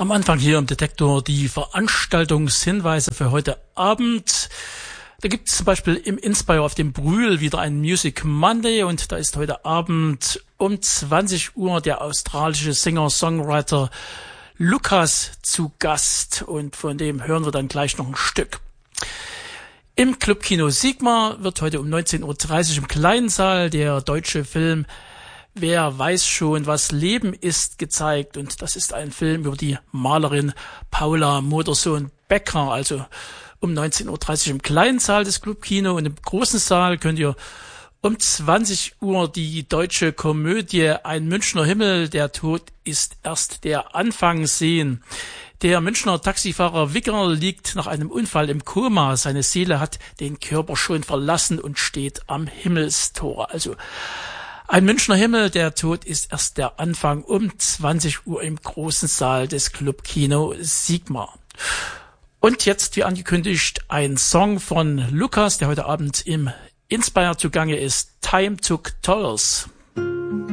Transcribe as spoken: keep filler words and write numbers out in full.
Am Anfang hier im Detektor die Veranstaltungshinweise für heute Abend. Da gibt es zum Beispiel im Inspire auf dem Brühl wieder einen Music Monday und da ist heute Abend um zwanzig Uhr der australische Singer-Songwriter Lukas zu Gast und von dem hören wir dann gleich noch ein Stück. Im Clubkino Sigma wird heute um neunzehn Uhr dreißig im kleinen Saal der deutsche Film Wer weiß schon, was Leben ist gezeigt und das ist ein Film über die Malerin Paula Modersohn-Becker, also um neunzehn Uhr dreißig im kleinen Saal des Clubkino und im großen Saal könnt ihr um zwanzig Uhr die deutsche Komödie Ein Münchner Himmel, der Tod ist erst der Anfang sehen. Der Münchner Taxifahrer Wigger liegt nach einem Unfall im Koma. Seine Seele hat den Körper schon verlassen und steht am Himmelstor. Also Ein Münchner Himmel, der Tod ist erst der Anfang um zwanzig Uhr im großen Saal des Clubkino Sigma. Und jetzt, wie angekündigt, ein Song von Lukas, der heute Abend im Inspire zugange ist. Time Took Tolls.